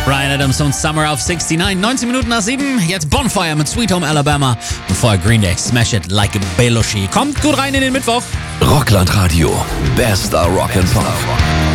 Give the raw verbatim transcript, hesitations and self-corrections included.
Bryan Adams und Summer auf neunundsechzig, neunzehn Minuten nach sieben. Jetzt Bonfire mit Sweet Home Alabama. Und vorher Green Day, Smash It Like a Belushi. Kommt gut rein in den Mittwoch. Rockland Radio, bester Rock and Pop.